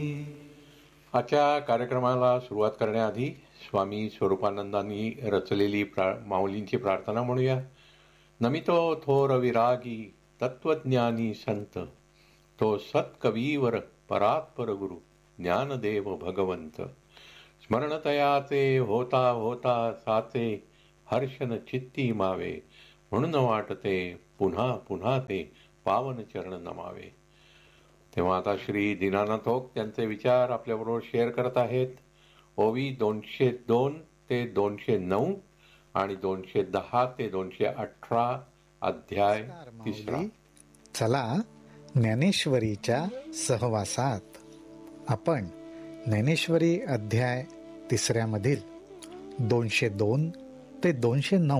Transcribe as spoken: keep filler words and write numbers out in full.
आजच्या कार्यक्रमाला सुरुवात करण्याआधी स्वामी स्वरूपानंदांनी रचलेली प्रा माऊलींची प्रार्थना म्हणूया. नमितो थोर विरागी तत्वज्ञानी संत, तो सत्कवीवर परात्पर गुरु ज्ञानदेव भगवंत. स्मरणतयाचे होता होता साचे, हर्षन चित्ती मावे, म्हणून वाटते पुन्हा पुन्हा ते पावन चरण नमावे. तेव्हा आता श्री दीनानाथ ओक त्यांचे विचार आपल्याबरोबर शेअर करत आहेत. ओवी दोनशे दोन ते दोनशे नऊ आणि दोनशे दहा ते दोनशे अठरा अध्याय तिसरा. चला ज्ञानेश्वरीच्या सहवासात आपण ज्ञानेश्वरी अध्याय तिसऱ्यामधील दोनशे दोन ते दोनशे नऊ